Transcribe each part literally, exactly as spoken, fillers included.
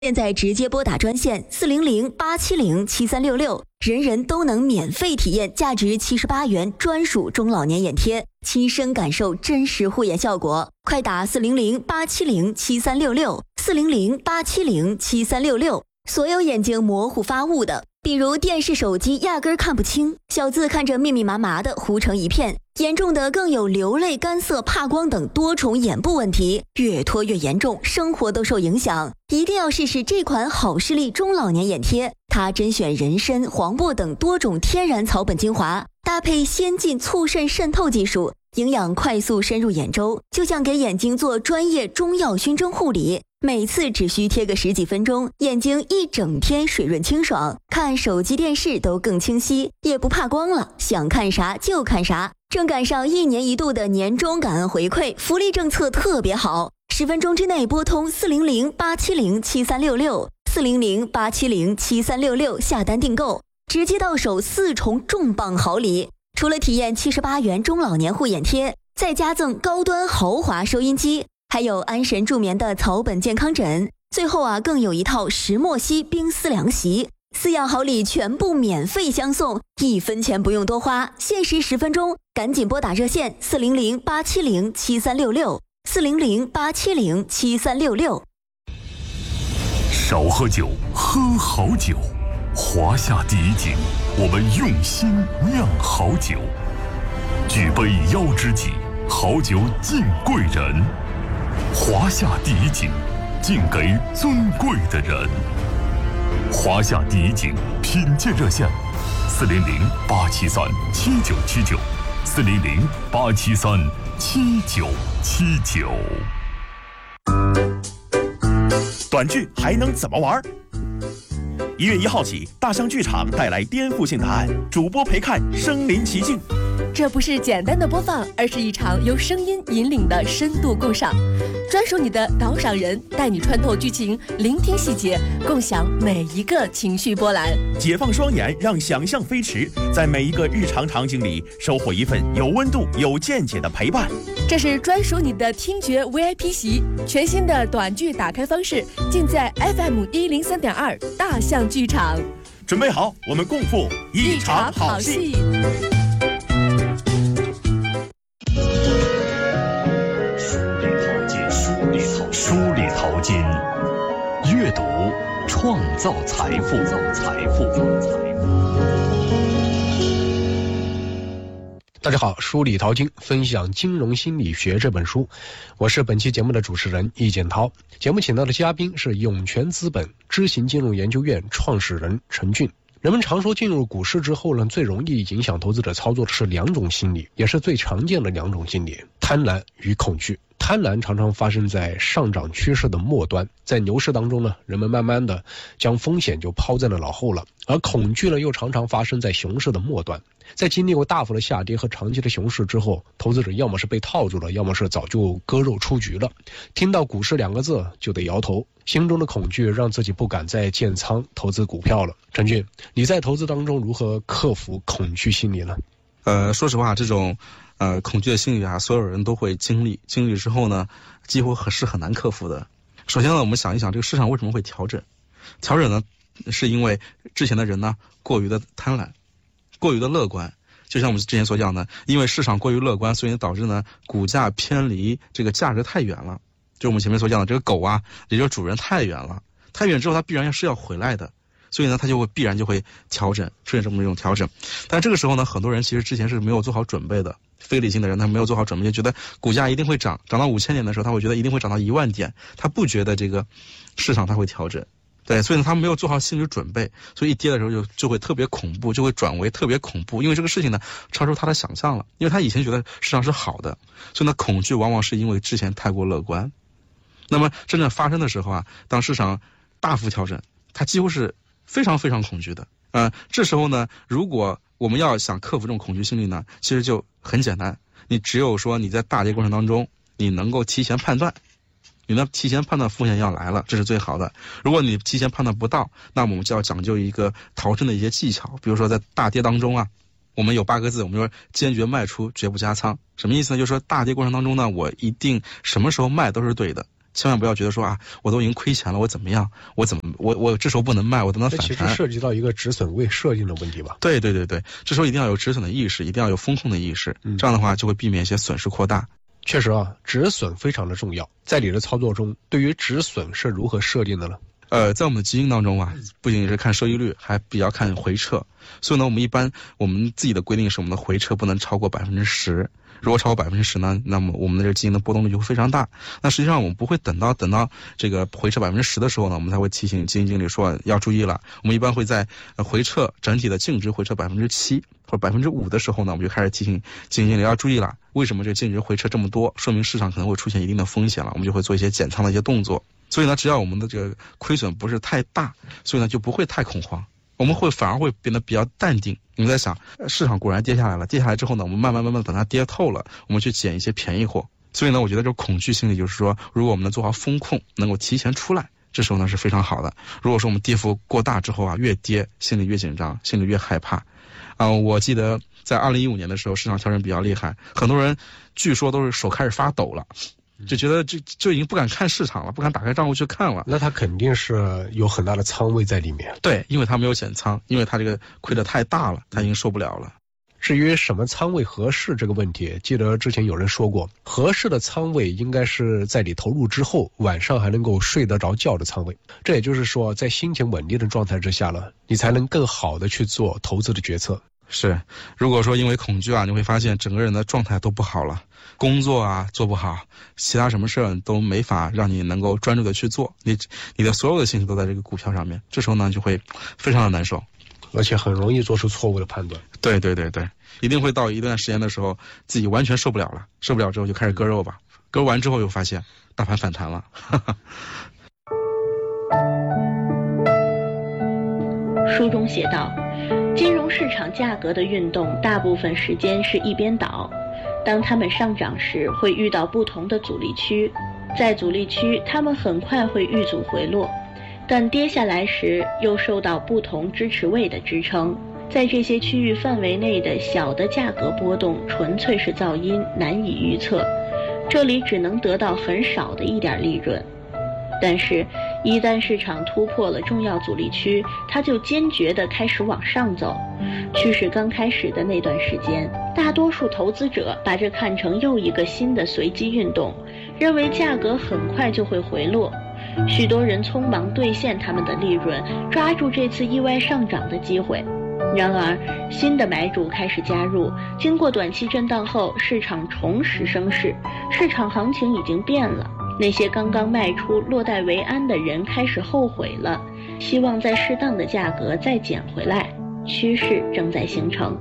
现在直接拨打专线四零零八七零七三六六，人人都能免费体验价值七十八元专属中老年眼贴，亲身感受真实护眼效果。快打四零零八七零七三六六，四零零八七零七三六六。所有眼睛模糊发雾的，比如电视、手机压根儿看不清，小字看着密密麻麻的糊成一片，严重的更有流泪、干涩、怕光等多重眼部问题，越拖越严重，生活都受影响。一定要试试这款好视力中老年眼贴，它甄选人参、黄柏等多种天然草本精华，搭配先进促渗渗透技术，营养快速深入眼周，就像给眼睛做专业中药熏蒸护理。每次只需贴个十几分钟，眼睛一整天水润清爽，看手机电视都更清晰，也不怕光了，想看啥就看啥。正赶上一年一度的年终感恩回馈，福利政策特别好，十分钟之内拨通四零零八七零七三六六，四零零八七零七三六六下单订购，直接到手四重重磅好礼。除了体验七十八元中老年护眼贴，再加赠高端豪华收音机，还有安神助眠的草本健康枕，最后啊更有一套石墨烯冰丝凉席，四样好礼全部免费相送，一分钱不用多花，限时十分钟，赶紧拨打热线四零零八七零七三六六，四零零八七零七三六六。 少喝酒，喝好酒。华夏第一景，我们用心酿好酒。举杯邀知己，好酒敬贵人。华夏第一景，敬给尊贵的人。华夏第一景品鉴热线：四零零八七三七九七九，四零零八七三七九七九。 短剧还能怎么玩？一月一号起，大象剧场带来颠覆性答案，主播陪看身临其境。 这不是简单的播放，而是一场由声音引领的深度共赏，专属你的导赏人，带你穿透剧情，聆听细节，共享每一个情绪波澜。 解放双眼，让想象飞驰，在每一个日常场景里收获一份有温度、有见解的陪伴。 这是专属你的听觉 V I P 席，全新的短剧打开方式，尽在 F M 一零三点二大象剧场。 准备好，我们共赴一场好戏。 梳理淘金，阅读创造财富。财富。 大家好，梳理淘金，分享金融心理学这本书，我是本期节目的主持人易建涛。节目请到的嘉宾是永泉资本知行金融研究院创始人陈俊。人们常说进入股市之后呢，最容易影响投资者操作的是两种心理，也是最常见的两种心理：贪婪与恐惧。贪婪常常发生在上涨趋势的末端，在牛市当中呢，人们慢慢的将风险就抛在了脑后了，而恐惧呢又常常发生在熊市的末端。在经历过大幅的下跌和长期的熊市之后，投资者要么是被套住了，要么是早就割肉出局了，听到股市两个字就得摇头，心中的恐惧让自己不敢再建仓投资股票了。陈俊，你在投资当中如何克服恐惧心理呢？ 呃，说实话，这种呃恐惧的心理啊，所有人都会经历，经历之后呢，几乎是很难克服的。首先呢，我们想一想这个市场为什么会调整？调整呢，是因为之前的人呢过于的贪婪，过于的乐观。就像我们之前所讲的，因为市场过于乐观，所以导致呢股价偏离这个价值太远了。就我们前面所讲的，这个狗啊离这个主人太远了，太远之后它必然是要回来的。所以呢，它就会必然就会调整，出现这么一种调整。但这个时候呢，很多人其实之前是没有做好准备的，非理性的人他没有做好准备，就觉得股价一定会涨，涨到五千点的时候，他会觉得一定会涨到一万点，他不觉得这个市场它会调整。对，所以呢，他没有做好心理准备，所以一跌的时候就就会特别恐怖，就会转为特别恐怖，因为这个事情呢超出他的想象了，因为他以前觉得市场是好的，所以呢，恐惧往往是因为之前太过乐观。那么真正发生的时候啊，当市场大幅调整，它几乎是非常非常恐惧的，呃，这时候呢，如果我们要想克服这种恐惧心理呢，其实就很简单，你只有说你在大跌过程当中，你能够提前判断，你呢提前判断风险要来了，这是最好的。如果你提前判断不到，那我们就要讲究一个逃生的一些技巧，比如说在大跌当中啊，我们有八个字，我们说坚决卖出，绝不加仓。什么意思呢？就是说大跌过程当中呢，我一定什么时候卖都是对的。 千万不要觉得说啊，我都已经亏钱了，我怎么样？我怎么我我这时候不能卖，我都能反弹。 这其实涉及到一个止损位设定的问题吧？ 对对对对，这时候一定要有止损的意识，一定要有风控的意识，嗯、这样的话就会避免一些损失扩大。 确实啊，止损非常的重要。在你的操作中，对于止损是如何设定的呢？ 呃，在我们的基金当中啊，不仅仅是看收益率，还比较看回撤。所以呢，我们一般我们自己的规定是，我们的回撤不能超过百分之十。如果超过百分之十呢，那么我们的这个基金的波动率就会非常大。那实际上我们不会等到等到这个回撤百分之十的时候呢，我们才会提醒基金经理说要注意了。我们一般会在回撤整体的净值回撤百分之七或者百分之五的时候呢，我们就开始提醒基金经理要注意了。为什么这个净值回撤这么多？说明市场可能会出现一定的风险了，我们就会做一些减仓的一些动作。所以呢，只要我们的这个亏损不是太大，所以呢就不会太恐慌。我们会反而会变得比较淡定。我们在想，市场果然跌下来了，跌下来之后呢，我们慢慢慢慢等它跌透了，我们去捡一些便宜货。所以呢，我觉得这种恐惧心理就是说，如果我们能做好风控，能够提前出来，这时候呢是非常好的。如果说我们跌幅过大之后啊，越跌心里越紧张，心里越害怕。啊、呃，我记得在二零一五年的时候，市场调整比较厉害，很多人据说都是手开始发抖了。就觉得就就已经不敢看市场了，不敢打开账户去看了。 那他肯定是有很大的仓位在里面。 对，因为他没有减仓，因为他这个亏得太大了，他已经受不了了。 至于什么仓位合适这个问题，记得之前有人说过，合适的仓位应该是在你投入之后晚上还能够睡得着觉的仓位。这也就是说，在心情稳定的状态之下呢，你才能更好的去做投资的决策。 是，如果说因为恐惧啊，你会发现整个人的状态都不好了，工作啊做不好，其他什么事儿都没法让你能够专注的去做，你你的所有的心思都在这个股票上面，这时候呢就会非常的难受， 而且很容易做出错误的判断。 对对对对，一定会到一段时间的时候，自己完全受不了了，受不了之后就开始割肉吧，割完之后又发现大盘反弹了。 书中写道，金融市场价格的运动大部分时间是一边倒，当它们上涨时会遇到不同的阻力区，在阻力区它们很快会遇阻回落，但跌下来时又受到不同支持位的支撑，在这些区域范围内的小的价格波动纯粹是噪音，难以预测，这里只能得到很少的一点利润。但是一旦市场突破了重要阻力区，它就坚决地开始往上走。趋势刚开始的那段时间，大多数投资者把这看成又一个新的随机运动，认为价格很快就会回落。许多人匆忙兑现他们的利润，抓住这次意外上涨的机会。然而新的买主开始加入，经过短期震荡后，市场重拾升势，市场行情已经变了。那些刚刚卖出落袋为安的人开始后悔了，希望在适当的价格再捡回来，趋势正在形成。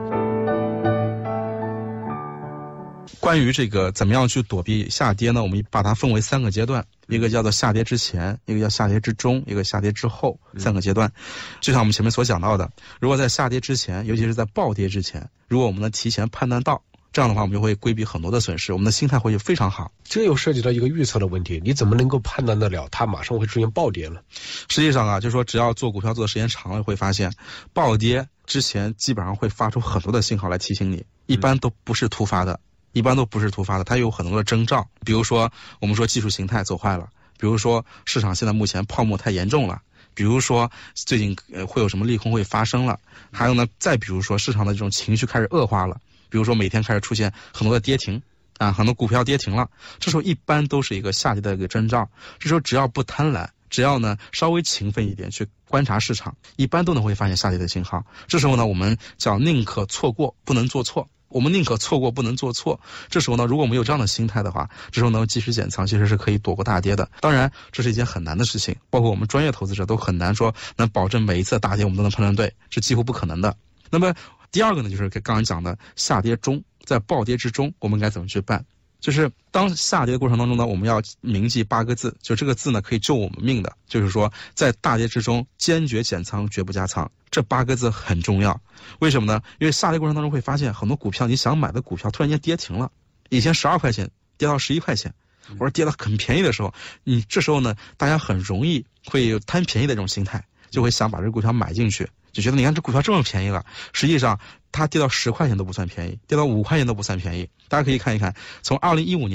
关于这个怎么样去躲避下跌呢，我们把它分为三个阶段，一个叫做下跌之前，一个叫下跌之中，一个下跌之后，三个阶段。就像我们前面所讲到的，如果在下跌之前，尤其是在暴跌之前，如果我们能提前判断到，这样的话我们就会规避很多的损失，我们的心态会非常好。 这又涉及到一个预测的问题，你怎么能够判断得了它马上会出现暴跌呢？ 实际上啊，就是说只要做股票做的时间长了，会发现暴跌之前基本上会发出很多的信号来提醒你，一般都不是突发的，一般都不是突发的，它有很多的征兆。比如说我们说技术形态走坏了，比如说市场现在目前泡沫太严重了，比如说最近呃会有什么利空会发生了，还有呢再比如说市场的这种情绪开始恶化了，比如说每天开始出现很多的跌停啊，很多股票跌停了，这时候一般都是一个下跌的一个征兆。这时候只要不贪婪，只要呢稍微勤奋一点去观察市场，一般都能会发现下跌的信号。这时候呢我们叫宁可错过不能做错，我们宁可错过不能做错。这时候呢如果我们有这样的心态的话，这时候呢及时减仓其实是可以躲过大跌的。当然这是一件很难的事情，包括我们专业投资者都很难说能保证每一次大跌我们都能判断对，是几乎不可能的。那么第二个呢，就是刚刚讲的下跌中，在暴跌之中我们该怎么去办。就是当下跌的过程当中呢，我们要铭记八个字，就这个字呢可以救我们命的，就是说在大跌之中坚决减仓，绝不加仓，这八个字很重要。为什么呢？因为下跌过程当中会发现很多股票，你想买的股票突然间跌停了，以前十二块钱跌到十一块钱，或者跌到很便宜的时候，你这时候呢大家很容易会有贪便宜的这种心态，就会想把这个股票买进去，就觉得你看这股票这么便宜了，实际上它跌到十块钱都不算便宜，跌到五块钱都不算便宜。大家可以看一看，从二零一五年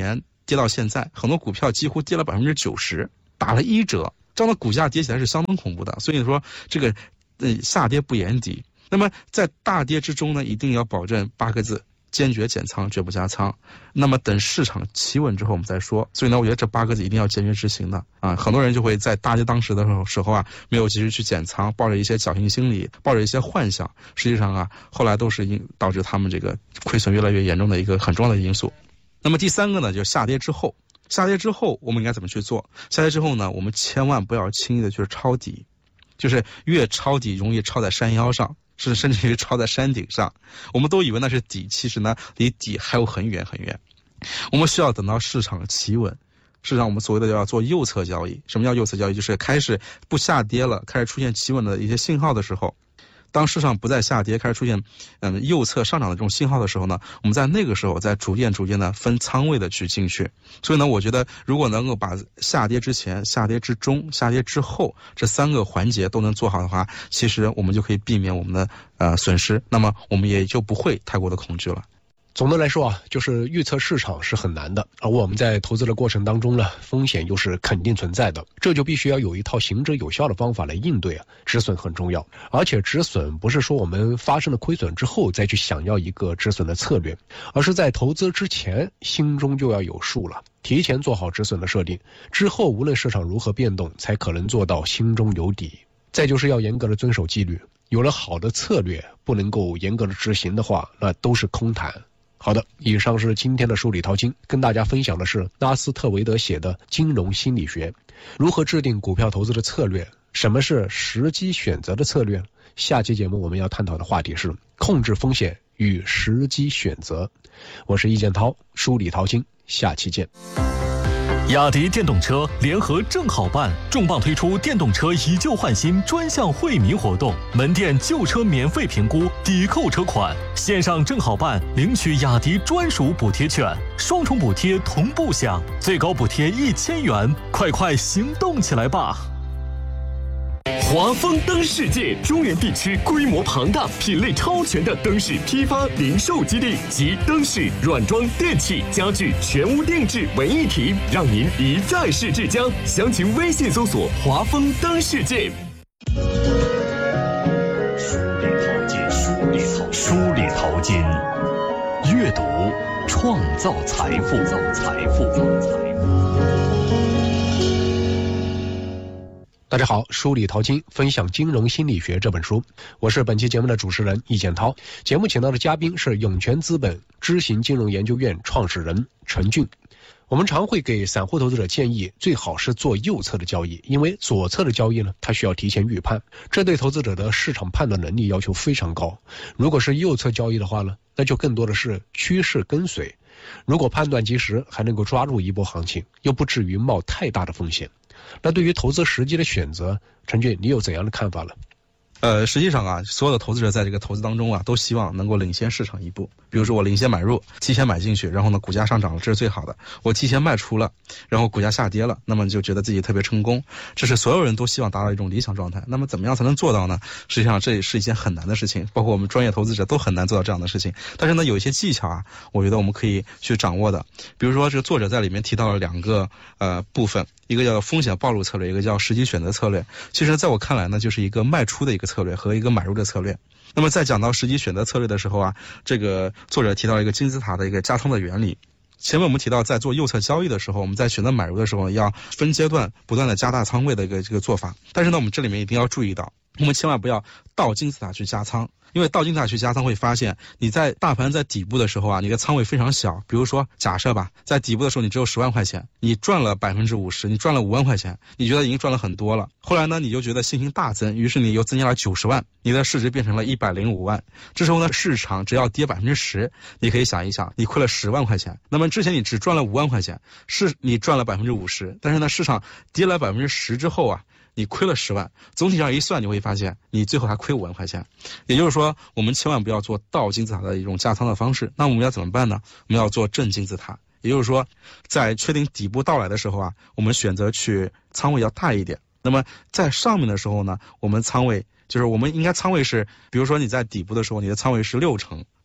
跌到现在，很多股票几乎跌了百分之九十，打了一折，这样的股价跌起来是相当恐怖的。所以说这个呃下跌不言底。那么在大跌之中呢，一定要保证八个字：坚决减仓，绝不加仓。那么等市场企稳之后我们再说。所以呢，我觉得这八个字一定要坚决执行的啊！很多人就会在大跌当时的时候时候啊，没有及时去减仓，抱着一些侥幸心理，抱着一些幻想，实际上啊，后来都是因导致他们这个亏损越来越严重的一个很重要的因素。那么第三个呢，就是下跌之后，下跌之后我们应该怎么去做？下跌之后呢，我们千万不要轻易的去抄底，就是越抄底容易抄在山腰上。是甚至于抄在山顶上，我们都以为那是底，其实呢离底还有很远很远。我们需要等到市场企稳，市场我们所谓的要做右侧交易。什么叫右侧交易？就是开始不下跌了，开始出现企稳的一些信号的时候，当市场不再下跌，开始出现嗯右侧上涨的这种信号的时候呢，我们在那个时候再逐渐逐渐的分仓位的去进去。所以呢，我觉得如果能够把下跌之前、下跌之中、下跌之后这三个环节都能做好的话，其实我们就可以避免我们的呃损失，那么我们也就不会太过的恐惧了。 总的来说啊，就是预测市场是很难的，而我们在投资的过程当中呢，风险又是肯定存在的，这就必须要有一套行之有效的方法来应对啊。止损很重要，而且止损不是说我们发生了亏损之后再去想要一个止损的策略，而是在投资之前心中就要有数了，提前做好止损的设定，之后无论市场如何变动，才可能做到心中有底。再就是要严格的遵守纪律，有了好的策略，不能够严格的执行的话，那都是空谈。好的，以上是今天的书里淘金，跟大家分享的是拉斯特维德写的《金融心理学》，如何制定股票投资的策略，什么是时机选择的策略。下期节目我们要探讨的话题是控制风险与时机选择。我是易建涛，书里淘金，下期见。 雅迪电动车联合正好办重磅推出电动车以旧换新专项惠民活动，门店旧车免费评估，抵扣车款，线上正好办领取雅迪专属补贴券，双重补贴同步享，最高补贴一千元，快快行动起来吧！华丰灯世界中原地区规模庞大、品类超全的灯饰批发零售基地及灯饰、软装、电器、家具全屋定制为一体，让您一站式至家。详情微信搜索“华丰灯世界”。书里淘金，阅读创造财富，财富，财富。 大家好，书里淘金，分享金融心理学这本书，我是本期节目的主持人易建涛。节目请到的嘉宾是涌泉资本知行金融研究院创始人陈俊。我们常会给散户投资者建议，最好是做右侧的交易，因为左侧的交易呢，它需要提前预判，这对投资者的市场判断能力要求非常高。如果是右侧交易的话呢，那就更多的是趋势跟随，如果判断及时，还能够抓住一波行情，又不至于冒太大的风险。那对于投资时机的选择，陈俊，你有怎样的看法呢？ 呃，实际上啊，所有的投资者在这个投资当中啊，都希望能够领先市场一步。比如说我领先买入，提前买进去，然后呢，股价上涨了，这是最好的。我提前卖出了，然后股价下跌了，那么就觉得自己特别成功。这是所有人都希望达到一种理想状态。那么怎么样才能做到呢？实际上这也是一件很难的事情，包括我们专业投资者都很难做到这样的事情。但是呢，有一些技巧啊，我觉得我们可以去掌握的。比如说，这个作者在里面提到了两个呃部分，一个叫风险暴露策略，一个叫时机选择策略。其实在我看来呢，就是一个卖出的一个策略和一个买入的策略。那么在讲到时机选择策略的时候啊，这个作者提到一个金字塔的一个加仓的原理。前面我们提到，在做右侧交易的时候，我们在选择买入的时候，要分阶段不断的加大仓位的一个这个做法。但是呢，我们这里面一定要注意到，我们千万不要倒金字塔去加仓。因为倒金字塔去加仓会发现，你在大盘在底部的时候啊，你的仓位非常小。比如说，假设吧，在底部的时候你只有十万块钱，你赚了百分之五十，你赚了五万块钱，你觉得已经赚了很多了。后来呢，你就觉得信心大增，于是你又增加了九十万，你的市值变成了一百零五万。这时候呢，市场只要跌百分之十，你可以想一想，你亏了十万块钱。那么之前你只赚了五万块钱，是你赚了百分之五十，但是呢，市场跌了百分之十之后啊，你亏了十万，总体上一算，你会发现你最后还亏五万块钱。也就是说，我们千万不要做倒金字塔的一种加仓的方式。那我们要怎么办呢？我们要做正金字塔。也就是说，在确定底部到来的时候啊，我们选择去仓位要大一点。那么在上面的时候呢，我们仓位就是我们应该仓位是，比如说你在底部的时候，你的仓位是六成，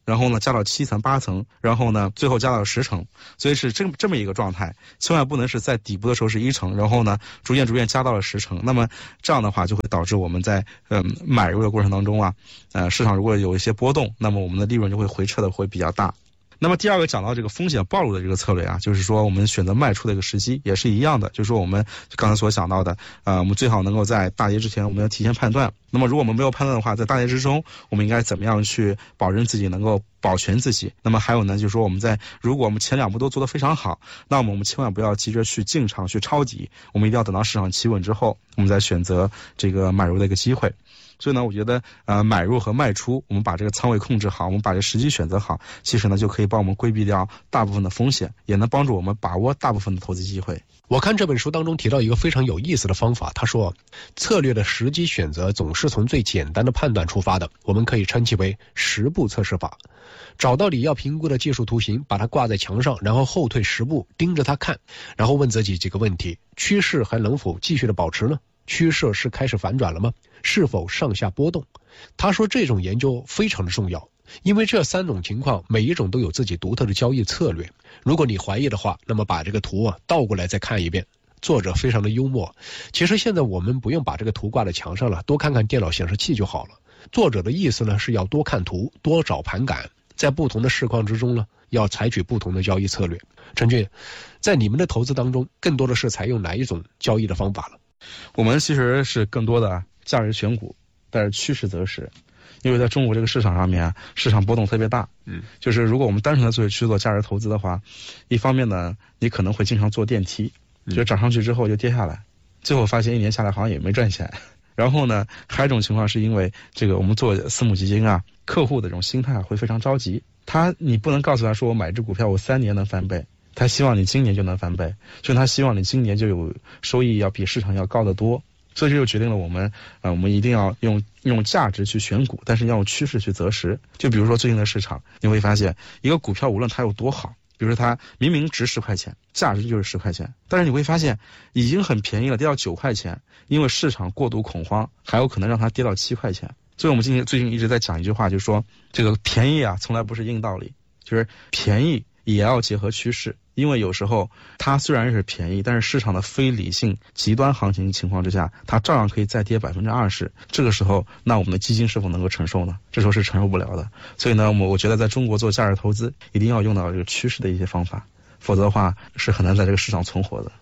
然后呢加到七层八层，然后呢最后加到十层，所以是这这么一个状态，千万不能是在底部的时候是一层，然后呢逐渐逐渐加到了十层，那么这样的话就会导致我们在嗯、呃、买入的过程当中啊，呃市场如果有一些波动，那么我们的利润就会回撤的会比较大。那么第二个讲到这个风险暴露的这个策略啊，就是说我们选择卖出的一个时机也是一样的，就是说我们刚才所讲到的，呃，我们最好能够在大跌之前我们要提前判断。那么如果我们没有判断的话，在大跌之中，我们应该怎么样去保证自己能够保全自己？那么还有呢，就是说我们在如果我们前两步都做得非常好，那么我们千万不要急着去进场去抄底，我们一定要等到市场企稳之后，我们再选择这个买入的一个机会。所以呢，我觉得呃买入和卖出，我们把这个仓位控制好，我们把这个时机选择好，其实呢就可以帮我们规避掉大部分的风险，也能帮助我们把握大部分的投资机会。 我看这本书当中提到一个非常有意思的方法，他说策略的时机选择总是从最简单的判断出发的，我们可以称其为十步测试法。找到你要评估的技术图形，把它挂在墙上，然后后退十步盯着它看，然后问自己几个问题：趋势还能否继续的保持呢？趋势是开始反转了吗？是否上下波动？他说这种研究非常的重要，因为这三种情况每一种都有自己独特的交易策略。如果你怀疑的话，那么把这个图啊倒过来再看一遍。作者非常的幽默，其实现在我们不用把这个图挂在墙上了，多看看电脑显示器就好了。作者的意思呢是要多看图，多找盘感，在不同的市况之中呢要采取不同的交易策略。陈俊，在你们的投资当中更多的是采用哪一种交易的方法了？ 我们其实是更多的价值选股，但是趋势择时。因为在中国这个市场上面，市场波动特别大，嗯，就是如果我们单纯的做去做价值投资的话，一方面呢，你可能会经常坐电梯，就涨上去之后就跌下来，最后发现一年下来好像也没赚钱。然后呢，还有一种情况是因为这个我们做私募基金啊，客户的这种心态会非常着急，他你不能告诉他说我买只股票我三年能翻倍，他希望你今年就能翻倍，所以他希望你今年就有收益要比市场要高得多。所以这就决定了我们呃，我们一定要用用价值去选股，但是要用趋势去择时。就比如说最近的市场，你会发现一个股票无论它有多好，比如说它明明值十块钱，价值就是十块钱，但是你会发现已经很便宜了，跌到九块钱，因为市场过度恐慌，还有可能让它跌到七块钱。所以我们今天最近一直在讲一句话，就是说这个便宜啊，从来不是硬道理，就是便宜也要结合趋势。因为有时候它虽然是便宜，但是市场的非理性极端行情情况之下，它照样可以再跌百分之二十。这个时候，那我们的基金是否能够承受呢？这时候是承受不了的。所以呢，我我觉得在中国做价值投资，一定要用到这个趋势的一些方法，否则的话是很难在这个市场存活的。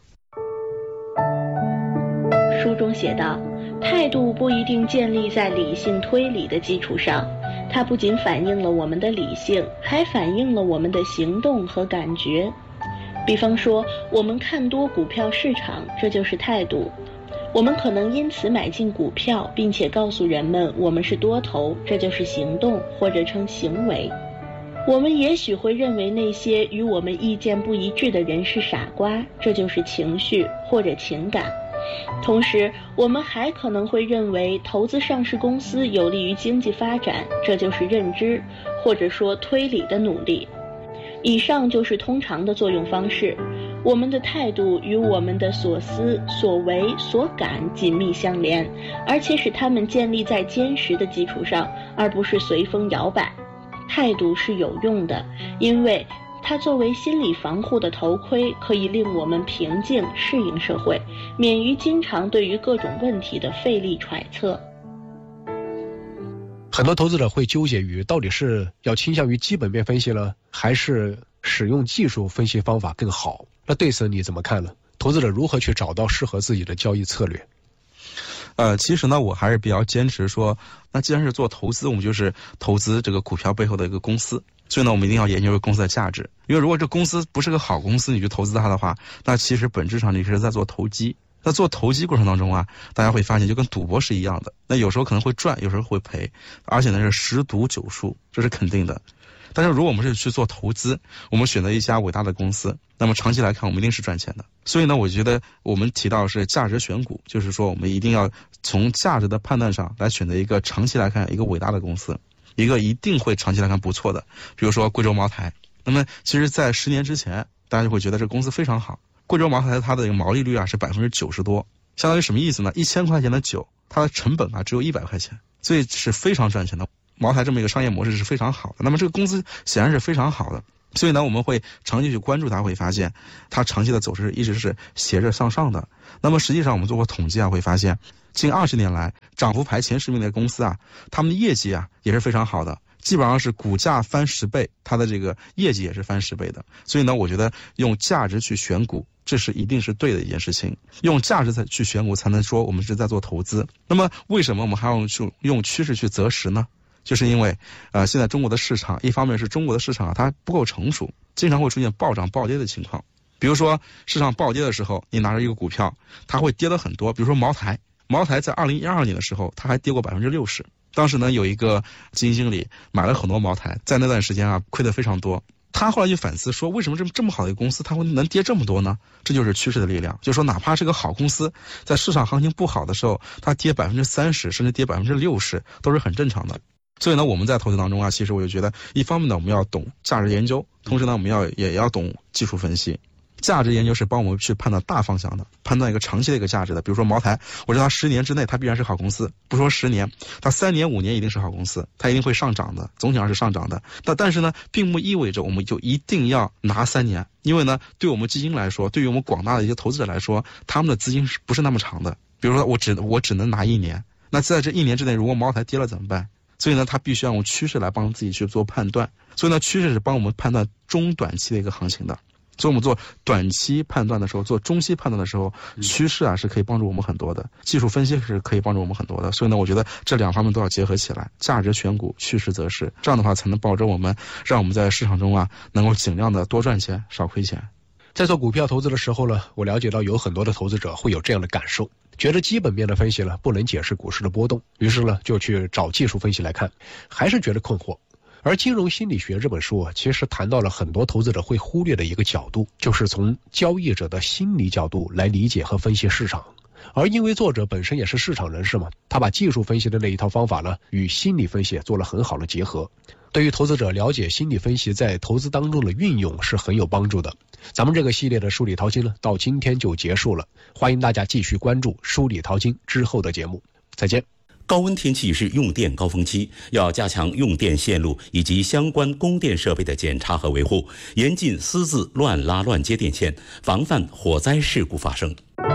书中写道，态度不一定建立在理性推理的基础上，它不仅反映了我们的理性，还反映了我们的行动和感觉。比方说，我们看多股票市场，这就是态度。我们可能因此买进股票，并且告诉人们我们是多头，这就是行动，或者称行为。我们也许会认为那些与我们意见不一致的人是傻瓜，这就是情绪或者情感。同时，我们还可能会认为投资上市公司有利于经济发展，这就是认知，或者说推理的努力。以上就是通常的作用方式。我们的态度与我们的所思、所为、所感紧密相连，而且使它们建立在坚实的基础上，而不是随风摇摆。态度是有用的，因为它作为心理防护的头盔，可以令我们平静适应社会，免于经常对于各种问题的费力揣测。 很多投资者会纠结于到底是要倾向于基本面分析呢，还是使用技术分析方法更好？那对此你怎么看呢？投资者如何去找到适合自己的交易策略？ 呃，其实呢，我还是比较坚持说，那既然是做投资，我们就是投资这个股票背后的一个公司。所以呢，我们一定要研究这个公司的价值。因为如果这公司不是个好公司，你去投资它的话，那其实本质上你是在做投机。那做投机过程当中啊，大家会发现就跟赌博是一样的。那有时候可能会赚，有时候会赔，而且呢是十赌九输，这是肯定的。但是如果我们是去做投资，我们选择一家伟大的公司，那么长期来看我们一定是赚钱的。所以呢，我觉得我们提到是价值选股，就是说我们一定要从价值的判断上来选择一个长期来看一个伟大的公司，一个一定会长期来看不错的。比如说贵州茅台，那么其实在十年之前大家就会觉得这个公司非常好。贵州茅台它的毛利率啊是百分之九十多，相当于什么意思呢？一千块钱的酒，它的成本啊只有一百块钱，所以是非常赚钱的。 茅台这么一个商业模式是非常好的，那么这个公司显然是非常好的。所以呢，我们会长期去关注它，会发现它长期的走势一直是斜着向上的。那么实际上我们做过统计啊，会发现近二十年来涨幅排前十名的公司啊，他们的业绩啊也是非常好的，基本上是股价翻十倍，它的这个业绩也是翻十倍的。所以呢，我觉得用价值去选股，这是一定是对的一件事情。用价值去选股，才能说我们是在做投资。那么为什么我们还要去用趋势去择时呢？就是因为，呃，现在中国的市场，一方面是中国的市场它不够成熟，经常会出现暴涨暴跌的情况。比如说市场暴跌的时候，你拿着一个股票，它会跌得很多。比如说茅台，茅台在二零一二年的时候，它还跌过百分之六十。当时呢，有一个基金经理买了很多茅台，在那段时间啊，亏得非常多。他后来就反思说，为什么这么这么好的一个公司，它会能跌这么多呢？这就是趋势的力量。就是说，哪怕是个好公司，在市场行情不好的时候，它跌百分之三十，甚至跌百分之六十，都是很正常的。所以呢，我们在投资当中啊，其实我就觉得，一方面呢，我们要懂价值研究，同时呢，我们要也要懂技术分析。价值研究是帮我们去判断大方向的，判断一个长期的一个价值的。比如说茅台，我知道它十年之内它必然是好公司，不说十年，它三年五年一定是好公司，它一定会上涨的，总体上是上涨的。但但是呢，并不意味着我们就一定要拿三年，因为呢，对我们基金来说，对于我们广大的一些投资者来说，他们的资金是不是那么长的？比如说我只我只能拿一年，那在这一年之内，如果茅台跌了怎么办？所以呢，它必须要用趋势来帮自己去做判断。所以呢，趋势是帮我们判断中短期的一个行情的。所以我们做短期判断的时候，做中期判断的时候，趋势啊是可以帮助我们很多的，技术分析是可以帮助我们很多的。所以呢，我觉得这两方面都要结合起来，价值选股，趋势择时，这样的话才能保证我们，让我们在市场中啊能够尽量的多赚钱，少亏钱。 在做股票投资的时候呢，我了解到有很多的投资者会有这样的感受，觉得基本面的分析呢不能解释股市的波动，于是呢就去找技术分析来看，还是觉得困惑。而《金融心理学》这本书啊，其实谈到了很多投资者会忽略的一个角度，就是从交易者的心理角度来理解和分析市场。而因为作者本身也是市场人士嘛，他把技术分析的那一套方法呢，与心理分析做了很好的结合。对于投资者了解心理分析在投资当中的运用是很有帮助的。咱们这个系列的梳理淘金呢，到今天就结束了，欢迎大家继续关注梳理淘金之后的节目，再见。 高温天气是用电高峰期，要加强用电线路以及相关供电设备的检查和维护，严禁私自乱拉乱接电线，防范火灾事故发生。